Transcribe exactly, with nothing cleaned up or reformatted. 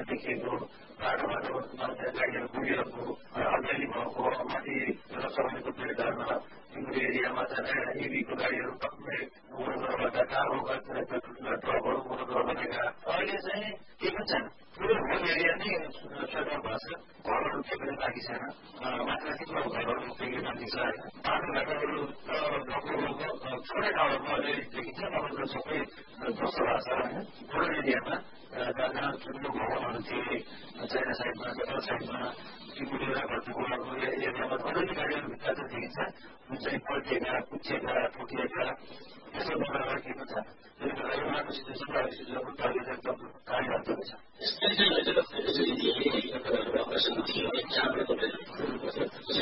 देखिएको बाटो बाटो गाडीहरू कुदिरहेको अलिअलि भएको माथि रक्षाबन्धनको पेडहरूमा तिम्रो एरियामा त एबीको गाडीहरू टक्कै उहाँहरूबाट कार्गोका ट्रकहरू उहाँहरू बनेका अहिले चाहिँ के पनि छैन पुरै होल एरिया नै स्वेटर भएको छ घरहरू केही पनि बाँकी छैन माथि थुप्रो घरहरू केही बाँकी छ बाटोघाटोहरू थोरै ठाउँहरूमा अहिले देखिन्छ नभए सबै ध्वस्त भएको छ होइन होल एरियामा जहाँ ठुलो भवनहरू थिए चाइना साइडमा नेपाल साइडमा टिपुलेर घरको एरियामा अलिअलि गाडीहरू भित्र चाहिँ देखिन्छ जुन चाहिँ पल्टिएका कुच्चिएका ठोकिएका त्यसो नगरेर के पनि छ त्यसले गर्दा उहाँको सिचुएसन र सिचुएसनको टार्गेट एकदम कार्यरत छ यसरी चाहिँ